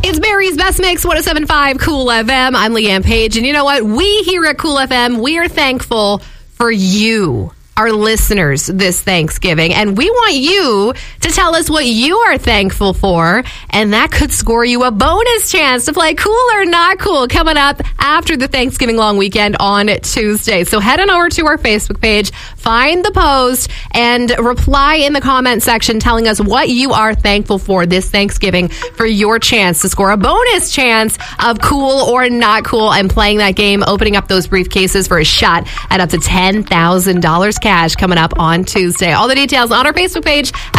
It's Barry's Best Mix, 107.5 Cool FM. I'm Leanne Page, and you know what? We here at Cool FM, we are thankful for you, our listeners, this Thanksgiving. And we want you to tell us what you are thankful for, and that could score you a bonus chance to play Cool or Not Cool coming up after the Thanksgiving long weekend on Tuesday. So head on over to our Facebook page, find the post, and reply in the comment section telling us what you are thankful for this Thanksgiving for your chance to score a bonus chance of Cool or Not Cool and playing that game, opening up those briefcases for a shot at up to $10,000 cash coming up on Tuesday. All the details on our Facebook page